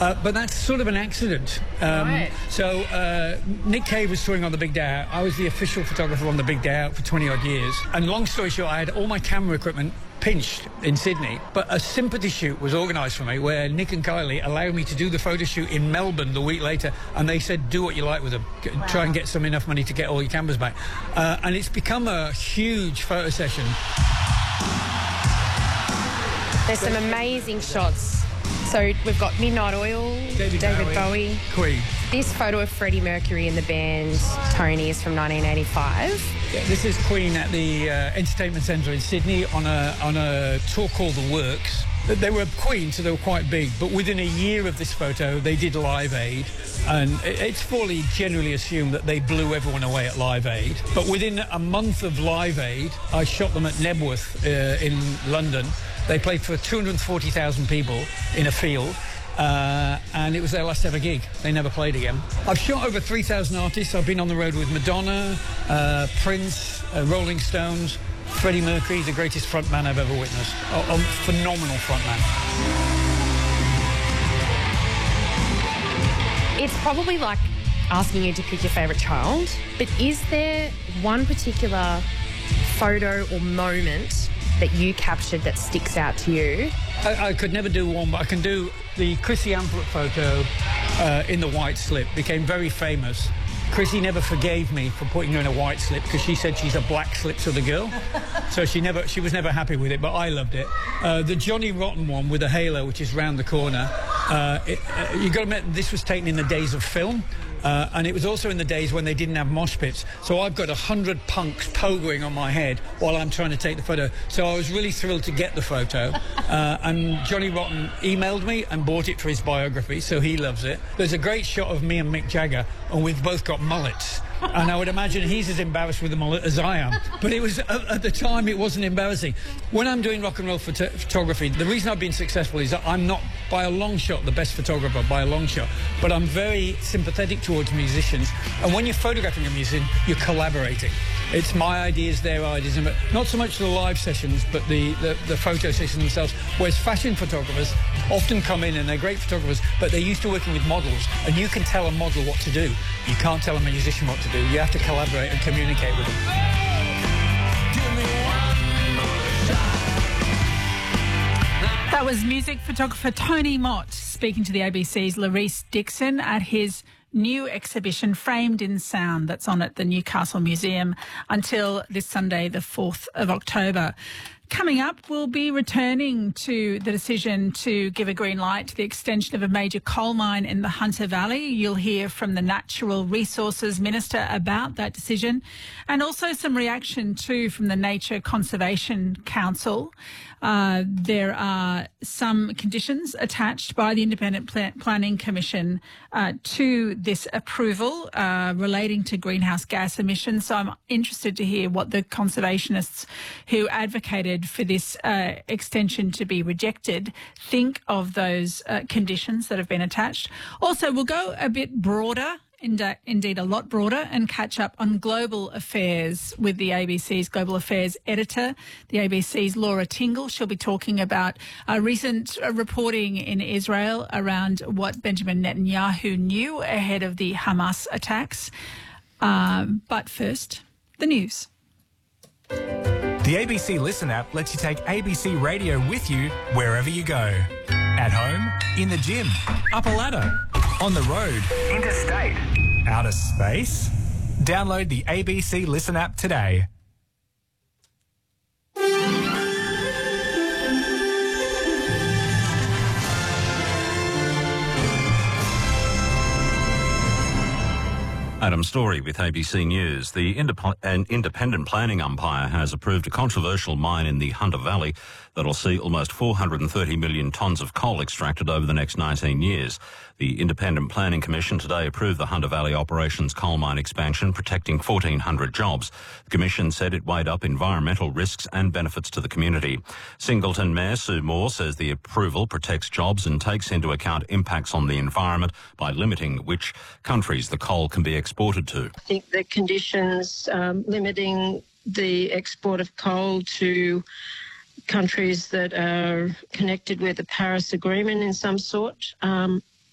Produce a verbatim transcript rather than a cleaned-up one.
Uh, but that's sort of an accident. Um, right. So uh, Nick Cave was touring on The Big Day Out. I was the official photographer on The Big Day Out for twenty odd years. And long story short, I had all my camera equipment pinched in Sydney, but a sympathy shoot was organised for me where Nick and Kylie allowed me to do the photo shoot in Melbourne the week later, and they said, do what you like with them. G- Wow. Try and get some enough money to get all your cameras back. Uh, and it's become a huge photo session. There's some amazing shots. So we've got Midnight Oil, David David, Bowie. Bowie. Queen. This photo of Freddie Mercury and the band Tony is from nineteen eighty-five. Yeah, this is Queen at the uh, Entertainment Centre in Sydney on a on a tour called The Works. They were Queen, so they were quite big, but within a year of this photo, they did Live Aid, and it's fully generally assumed that they blew everyone away at Live Aid. But within a month of Live Aid, I shot them at Nebworth uh, in London. They played for two hundred forty thousand people in a field. Uh, and it was their last ever gig. They never played again. I've shot over three thousand artists. I've been on the road with Madonna, uh, Prince, uh, Rolling Stones, Freddie Mercury, the greatest frontman I've ever witnessed. A, a phenomenal frontman. It's probably like asking you to pick your favourite child, but is there one particular photo or moment that you captured that sticks out to you? I, I could never do one, but I can do the Chrissy Amplet photo uh, in the white slip. Became very famous. Chrissy never forgave me for putting her in a white slip because she said she's a black slip sort of girl. So she never, she was never happy with it, but I loved it. Uh, the Johnny Rotten one with the halo, which is round the corner, uh, it, uh, you got to admit this was taken in the days of film. Uh, and it was also in the days when they didn't have mosh pits. So I've got a hundred punks pogoing on my head while I'm trying to take the photo. So I was really thrilled to get the photo. Uh, and Johnny Rotten emailed me and bought it for his biography, so he loves it. There's a great shot of me and Mick Jagger, and we've both got mullets. And I would imagine he's as embarrassed with the mullet as I am. But it was, at, at the time, it wasn't embarrassing. When I'm doing rock and roll phot- photography, the reason I've been successful is that I'm not, by a long shot, the best photographer, by a long shot. But I'm very sympathetic towards musicians. And when you're photographing a musician, you're collaborating. It's my ideas, their ideas, but not so much the live sessions, but the, the, the photo sessions themselves. Whereas fashion photographers often come in and they're great photographers, but they're used to working with models, and you can tell a model what to do. You can't tell a musician what to do. You have to collaborate and communicate with them. That was music photographer Tony Mott speaking to the A B C's Laurice Dixon at his new exhibition Framed in Sound that's on at the Newcastle Museum until this Sunday, the fourth of October. Coming up, we'll be returning to the decision to give a green light to the extension of a major coal mine in the Hunter Valley. You'll hear from the Natural Resources Minister about that decision, and also some reaction too from the Nature Conservation Council. Uh, there are some conditions attached by the Independent Pla- Planning Commission uh, to this approval uh, relating to greenhouse gas emissions. So I'm interested to hear what the conservationists who advocated for this uh, extension to be rejected think of those uh, conditions that have been attached. Also, we'll go a bit broader, indeed a lot broader, and catch up on global affairs with the A B C's Global Affairs editor, the A B C's Laura Tingle. She'll be talking about uh, recent uh, reporting in Israel around what Benjamin Netanyahu knew ahead of the Hamas attacks. Um, but first, the news. The A B C Listen app lets you take A B C Radio with you wherever you go. At home, in the gym, up a ladder, on the road, interstate, outer space. Download the A B C Listen app today. Adam Story with A B C News. The indep- an independent planning umpire has approved a controversial mine in the Hunter Valley that'll see almost four hundred thirty million tonnes of coal extracted over the next nineteen years. The Independent Planning Commission today approved the Hunter Valley Operations coal mine expansion, protecting fourteen hundred jobs. The Commission said it weighed up environmental risks and benefits to the community. Singleton Mayor Sue Moore says the approval protects jobs and takes into account impacts on the environment by limiting which countries the coal can be exported to. I think the conditions um, limiting the export of coal to countries that are connected with the Paris Agreement in some sort um,